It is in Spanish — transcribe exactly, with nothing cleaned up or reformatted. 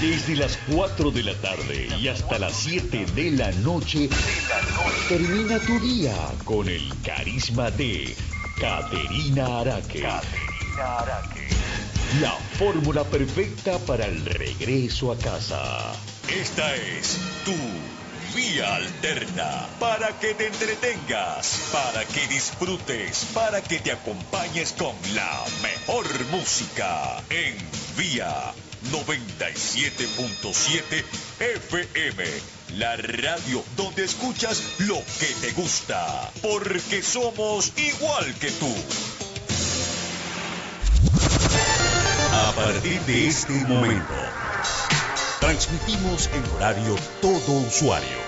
Desde las cuatro de la tarde y hasta las siete de la noche, termina tu día con el carisma de Caterina Araque. Caterina Araque. La fórmula perfecta para el regreso a casa. Esta es tu Vía Alterna, para que te entretengas, para que disfrutes, para que te acompañes con la mejor música en Vía noventa y siete punto siete F M, la radio donde escuchas lo que te gusta, porque somos igual que tú. A partir de este momento, transmitimos en horario todo usuario.